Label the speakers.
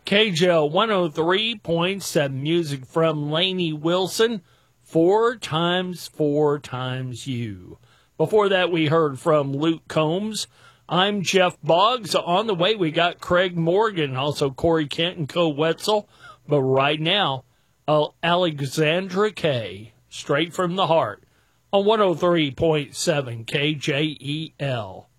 Speaker 1: KJL 103.7 music from Lainey Wilson, 4x4x You. Before that, we heard from Luke Combs. I'm Jeff Boggs. On the way, we got Craig Morgan, also Corey Kent and Co. Wetzel. But right now, Alexandra Kay, straight from the heart, on 103.7 KJEL.